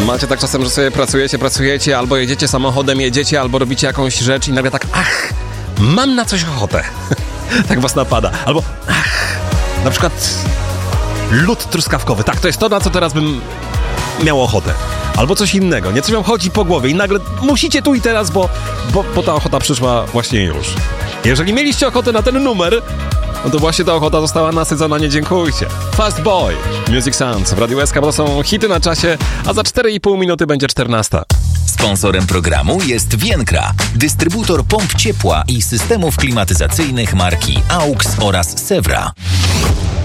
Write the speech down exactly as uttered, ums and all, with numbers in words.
Macie tak czasem, że sobie pracujecie, pracujecie, albo jedziecie samochodem, jedziecie, albo robicie jakąś rzecz i nagle tak, ach, mam na coś ochotę. Tak was napada. Albo, ach, na przykład lód truskawkowy. Tak, to jest to, na co teraz bym miał ochotę. Albo coś innego, nie? Coś wam chodzi po głowie i nagle musicie tu i teraz, bo, bo, bo ta ochota przyszła właśnie już. Jeżeli mieliście ochotę na ten numer, no to właśnie ta ochota została nasycona, nie dziękujcie. Fast Boy, Music Sounds w Radiu S K, bo to są hity na czasie, a za cztery i pół minuty będzie czternasta. Sponsorem programu jest Vienkra, dystrybutor pomp ciepła i systemów klimatyzacyjnych marki A U X oraz Sewra.